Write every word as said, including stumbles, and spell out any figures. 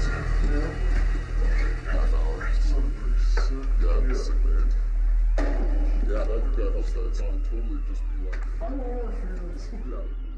Half hour. Yeah, I'm sick, man. Yeah, that, that helps that song totally just be like, I'm all for this. yeah.